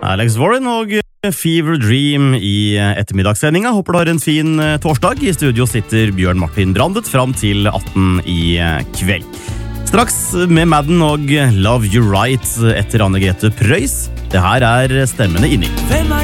Alex Warren og Fever Dream i ettermiddagssendinga. Håper du har en fin torsdag. I studio sitter Bjørn Martin Brandet fram til 18 i kveld. Straks med Madden og Love You Right etter Anne Grete Preus. Det her er Stemmene inni.